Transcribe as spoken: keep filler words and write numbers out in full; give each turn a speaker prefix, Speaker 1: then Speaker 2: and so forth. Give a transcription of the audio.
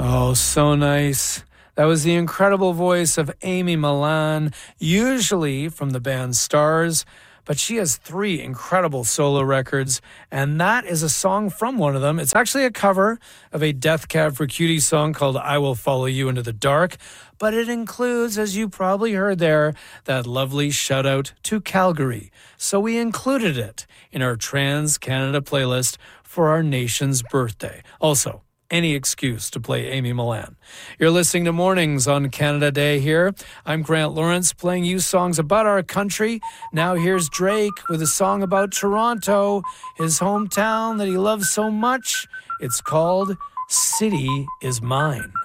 Speaker 1: Oh, so nice. That was the incredible voice of Amy Millan, usually from the band Stars, but she has three incredible solo records, and that is a song from one of them. It's actually a cover of a Death Cab for Cutie song called I Will Follow You Into the Dark, but it includes, as you probably heard there, that lovely shout out to Calgary. So we included it in our Trans Canada playlist for our nation's birthday. Also, any excuse to play Amy Millan. You're listening to Mornings on Canada Day here. I'm Grant Lawrence, playing you songs about our country. Now here's Drake with a song about Toronto, his hometown that he loves so much. It's called City Is Mine.